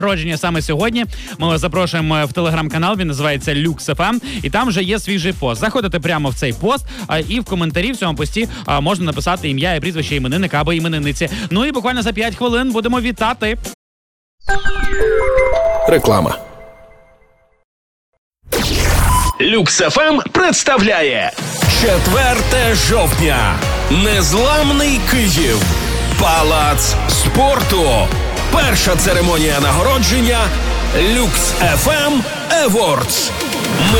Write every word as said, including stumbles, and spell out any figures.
народження саме сьогодні. Ми вас запрошуємо в телеграм-канал, він називається Люкс еф ем, і там вже є свіжий пост. Заходите прямо в цей пост, а, і в коментарі в цьому пості а, можна написати ім'я і прізвище іменинника або іменинниці. Ну і буквально за п'ять хвилин будемо вітати. Реклама. Люкс еф ем представляє четверте жовтня. Незламний Київ. Палац спорту. Перша церемонія нагородження Люкс еф ем Awards. Ми